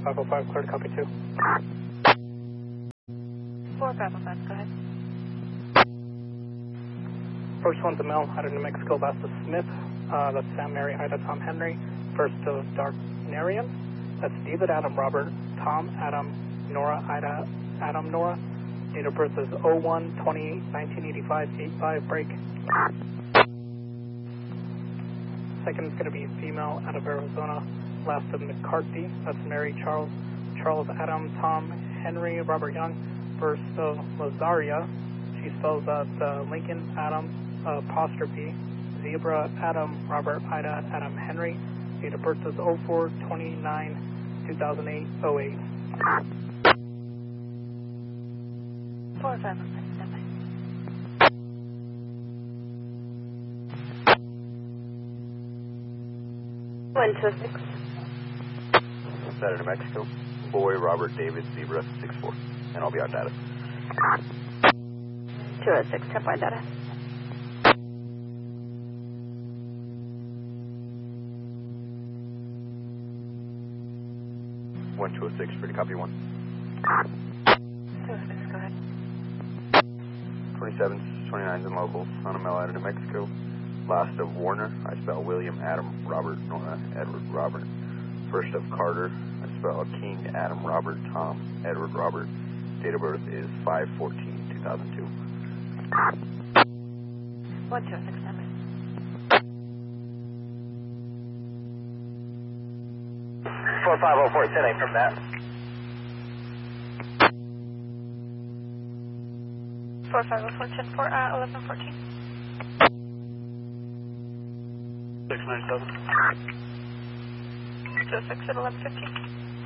4505, clear to copy 2. 4505, go ahead. First one's a male out of New Mexico, last of Smith. That's Sam, Mary, Ida, Tom, Henry. First of Darnarian. That's David, Adam, Robert, Tom, Adam, Nora, Ida, Adam, Nora. Date of birth is 01/28/1985, 85, break. Second is going to be female out of Arizona, last of McCarthy. That's Mary, Charles, Adam, Tom, Henry, Robert Young. First of Lazaria. She spells out Lincoln, Adam, apostrophe, Zebra, Adam, Robert, Ida, Adam, Henry. Date of birth is 04/29/2008, 08. 4505, stand by. One to 6. Out of New Mexico. Boy, Robert, David, Zebra, 64. And I'll be on data. 206, tap on data. One 206, free to copy 1. 206, go ahead. 27s, 29s, and locals on a male out of New Mexico. Last of Warner, I spell William, Adam, Robert, Nora, Edward, Robert. First of Carter, I spell King, Adam, Robert, Tom, Edward, Robert. Date of birth is 5/14/2002. 126, stand by. 4504, 10 from that. 4504, 10-4, 1114. 697. 206 at 1115.